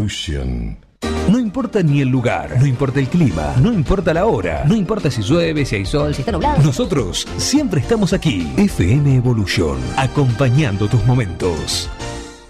Evolution. No importa ni el lugar, no importa el clima, no importa la hora, no importa si llueve, si hay sol, si está nublado. Nosotros siempre estamos aquí. FM Evolution, acompañando tus momentos.